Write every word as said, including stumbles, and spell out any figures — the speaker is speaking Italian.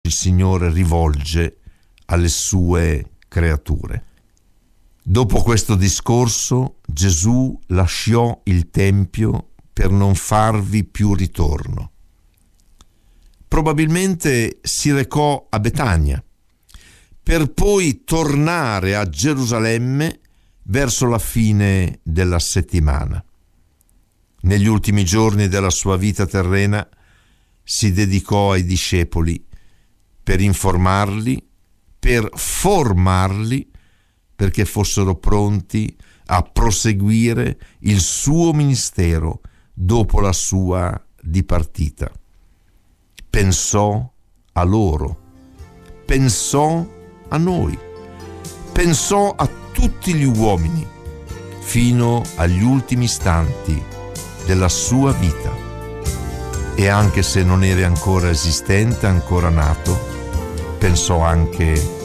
il Signore rivolge alle sue creature. Dopo questo discorso, Gesù lasciò il Tempio per non farvi più ritorno. Probabilmente si recò a Betania, per poi tornare a Gerusalemme verso la fine della settimana. Negli ultimi giorni della sua vita terrena si dedicò ai discepoli per informarli, per formarli, perché fossero pronti a proseguire il suo ministero dopo la sua dipartita. Pensò a loro, pensò a noi, pensò a tutti gli uomini fino agli ultimi istanti della sua vita. E anche se non era ancora esistente, ancora nato, pensò anche